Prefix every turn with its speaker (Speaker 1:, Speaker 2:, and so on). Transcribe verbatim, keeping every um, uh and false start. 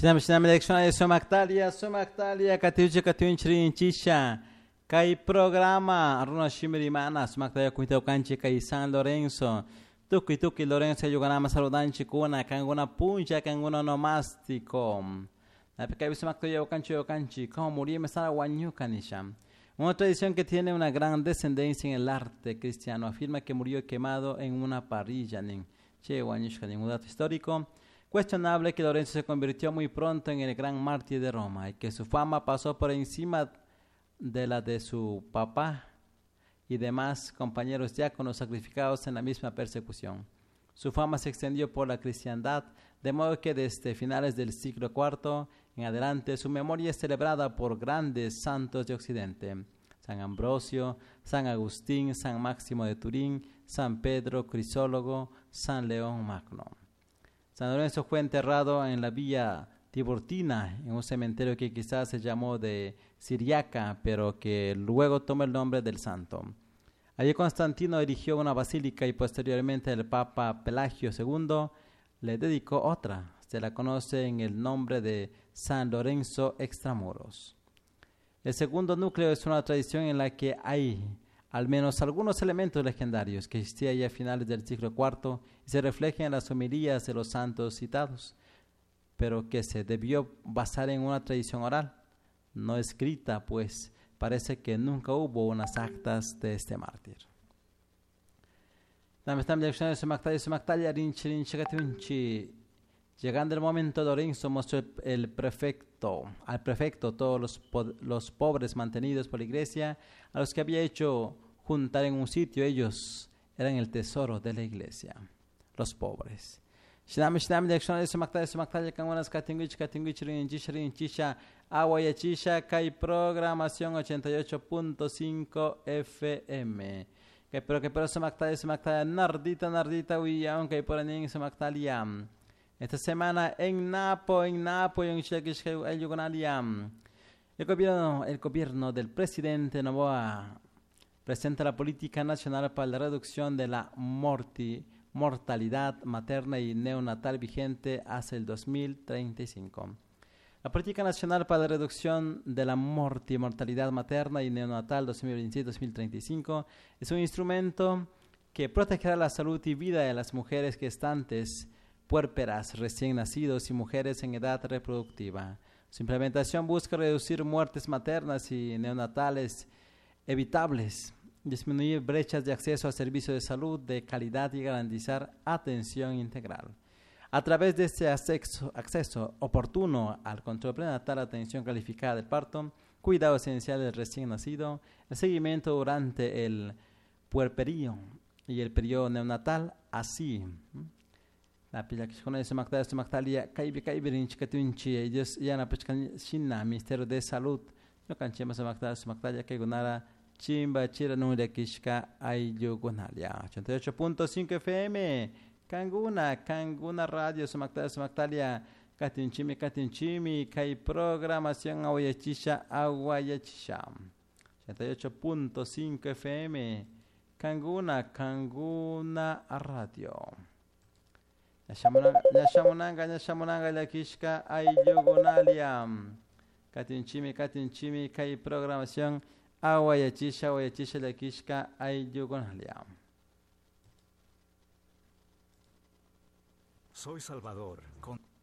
Speaker 1: Shinam shinam elección somactalia, somactalia, catiucha catiunchrin chisha. Kai programa, aruna shimirimana, somactalia cuito canchi, kai San Lorenzo. Tuki tuki Lorenzo, yuganama saludanchi kuna, kanguna puncha, kanguna nomástico. La peca somactalia canchi, canchi, como morir me sala guanyucanisha. Una tradición que tiene una gran descendencia en el arte cristiano. Afirma que murió quemado en una parrilla. Che, guanyushka, ningún dato histórico. Cuestionable que Lorenzo se convirtió muy pronto en el gran mártir de Roma y que su fama pasó por encima de la de su papá y demás compañeros diáconos sacrificados en la misma persecución. Su fama se extendió por la cristiandad, de modo que desde finales del siglo cuarto en adelante su memoria es celebrada por grandes santos de Occidente: San Ambrosio, San Agustín, San Máximo de Turín, San Pedro Crisólogo, San León Magno. San Lorenzo fue enterrado en la Villa Tiburtina, en un cementerio que quizás se llamó de Siriaca, pero que luego tomó el nombre del santo. Allí Constantino erigió una basílica y posteriormente el Papa Pelagio segundo le dedicó otra. Se la conoce en el nombre de San Lorenzo Extramuros. El segundo núcleo es una tradición en la que hay al menos algunos elementos legendarios que existían ya a finales del siglo cuarto y se reflejan en las homilías de los santos citados, pero que se debió basar en una tradición oral, no escrita, pues parece que nunca hubo unas actas de este mártir. Llegando el momento, Lorenzo mostró el prefecto, al prefecto todos los, po los pobres mantenidos por la iglesia, a los que había hecho juntar en un sitio. Ellos eran el tesoro de la iglesia, los pobres. Agua y Chisha, Kai programación ochenta y ocho punto cinco F M. Que pero que pero se macta se macta nardita nardita uyan que por anin se mactaliam. Esta semana en Napo, en Napo, en Chiquish el Yugonaliam. El gobierno, el gobierno del presidente Noboa presenta la política nacional para la reducción de la morti, mortalidad materna y neonatal vigente hasta el dos mil treinta y cinco. La política nacional para la reducción de la morti, mortalidad materna y neonatal dos mil veintisiete a dos mil treinta y cinco es un instrumento que protegerá la salud y vida de las mujeres gestantes, puérperas, recién nacidos y mujeres en edad reproductiva. Su implementación busca reducir muertes maternas y neonatales evitables, disminuir brechas de acceso a servicios de salud de calidad y garantizar atención integral. A través de este acceso, acceso oportuno al control prenatal, atención calificada del parto, cuidado esencial del recién nacido, el seguimiento durante el puerperio y el periodo neonatal, así. La pila que con ese mactalia, ese mactalia, caibe caibe rinchikatunchi, ellos ya na pechkan shinna, Ministerio de Salud, no canchemos ese mactalia, ese mactalia que gunara chimba chira nure kishka ayu gunalia. ochenta y ocho punto cinco F M, Kanguna, Kanguna Radio, ese mactalia, ese mactalia, katunchimi, katunchimi, kai programación aguayachisha, aguayachisha. ochenta y ocho punto cinco F M, Kanguna, Kanguna Radio. Nyashamunanga, Nyashamunanga, la Kishka, Ayugunaliam. Katinchimi, Katinchimi, Kai programación, Aguayachisha, Aguayachisha, la Kishka, Ayugunaliam.
Speaker 2: Soy Salvador. Con